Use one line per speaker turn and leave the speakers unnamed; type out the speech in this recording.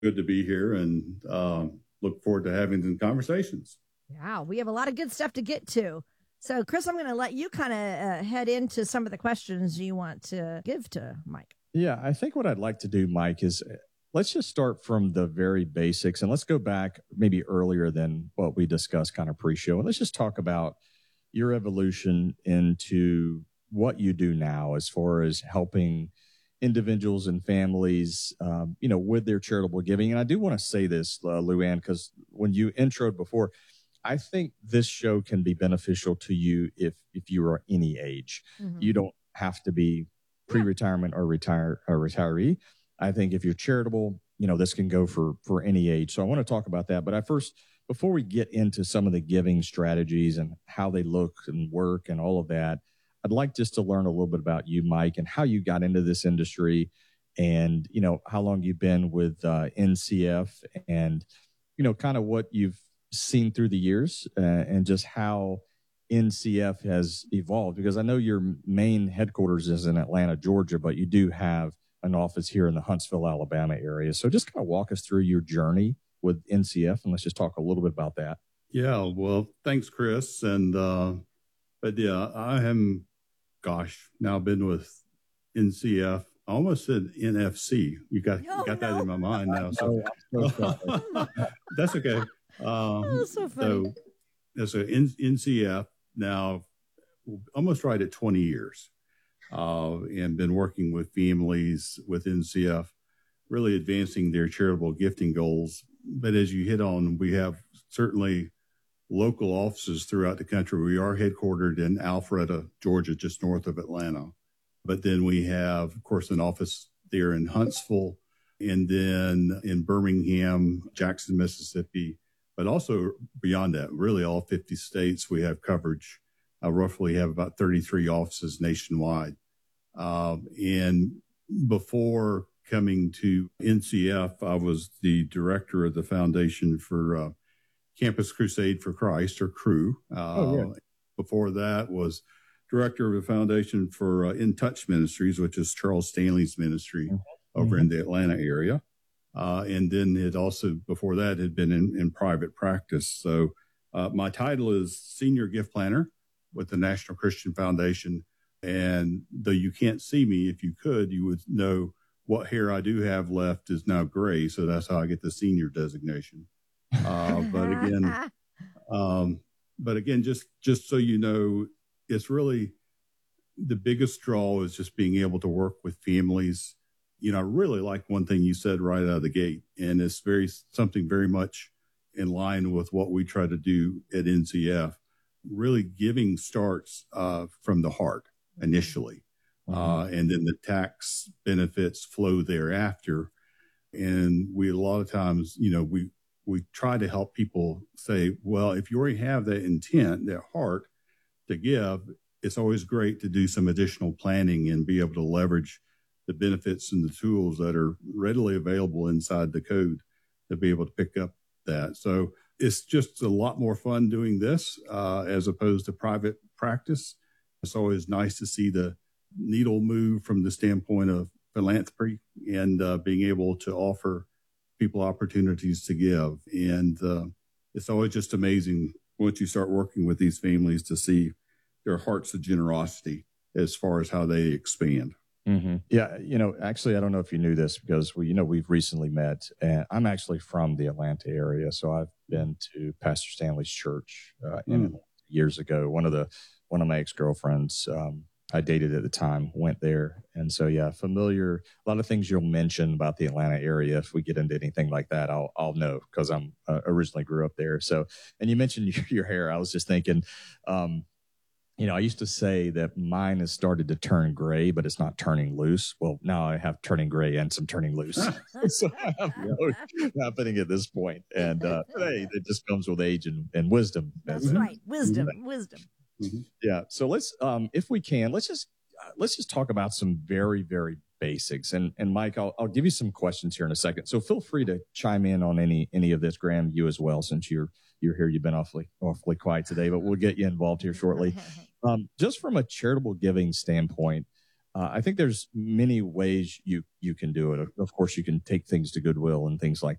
Good to be here and look forward to having some conversations.
Yeah, we have a lot of good stuff to get to. So, Chris, I'm going to let you kind of head into some of the questions you want to give to Mike.
Yeah, I think what I'd like to do, Mike, is let's just start from the very basics and let's go back maybe earlier than what we discussed kind of pre-show. And let's just talk about your evolution into what you do now as far as helping individuals and families, with their charitable giving. And I do want to say this, Luann, because when you introed before, I think this show can be beneficial to you if you are any age. Mm-hmm. You don't have to be pre-retirement or retiree. I think if you're charitable, this can go for any age. So I want to talk about that. But before we get into some of the giving strategies and how they look and work and all of that, I'd like just to learn a little bit about you, Mike, and how you got into this industry and, how long you've been with NCF and, kind of what you've seen through the years and just how NCF has evolved. Because I know your main headquarters is in Atlanta, Georgia, but you do have an office here in the Huntsville, Alabama area. So just kind of walk us through your journey with NCF and let's just talk a little bit about that.
Yeah, well, thanks, Chris. And, but yeah, I am, now been with NCF. I almost said NFC. You got that in my mind now. So that's okay.
That's so funny.
So NCF now almost right at 20 years. And been working with families with NCF, really advancing their charitable gifting goals. But as you hit on, we have certainly local offices throughout the country. We are headquartered in Alpharetta, Georgia, just north of Atlanta. But then we have, of course, an office there in Huntsville and then in Birmingham, Jackson, Mississippi, but also beyond that, really all 50 states we have coverage. Roughly have about 33 offices nationwide. And before coming to NCF, I was the director of the Foundation for Campus Crusade for Christ, or CRU. Before that was director of the Foundation for In Touch Ministries, which is Charles Stanley's ministry over in the Atlanta area. And then it also, before that, had been in private practice. So my title is Senior Gift Planner with the National Christian Foundation. And though you can't see me, if you could, you would know what hair I do have left is now gray. So that's how I get the senior designation. But again, just so you know, it's really the biggest draw is just being able to work with families. I really like one thing you said right out of the gate, and it's something very much in line with what we try to do at NCF. Really giving starts from the heart initially, and then the tax benefits flow thereafter. And we, a lot of times, we try to help people say, well, if you already have that intent, that heart to give, it's always great to do some additional planning and be able to leverage the benefits and the tools that are readily available inside the code to be able to pick up that. So it's just a lot more fun doing this as opposed to private practice. It's always nice to see the needle move from the standpoint of philanthropy and being able to offer people opportunities to give. And it's always just amazing once you start working with these families to see their hearts of generosity as far as how they expand.
Mm-hmm. Yeah. Actually, I don't know if you knew this because we've recently met, and I'm actually from the Atlanta area. So I've been to Pastor Stanley's church in Atlanta years ago. One of my ex-girlfriends, I dated at the time, went there. And so, yeah, familiar. A lot of things you'll mention about the Atlanta area. If we get into anything like that, I'll know because I'm originally grew up there. So, and you mentioned your hair. I was just thinking, I used to say that mine has started to turn gray, but it's not turning loose. Well, now I have turning gray and some turning loose. So I have both happening at this point. And hey, it just comes with age and wisdom.
That's right. Wisdom.
Mm-hmm. Yeah. So let's, if we can, let's just talk about some very, very basics. And Mike, I'll give you some questions here in a second. So feel free to chime in on any of this. Graham, you as well, since you're here. You've been awfully quiet today, but we'll get you involved here shortly. Just from a charitable giving standpoint, I think there's many ways you can do it. Of course, you can take things to Goodwill and things like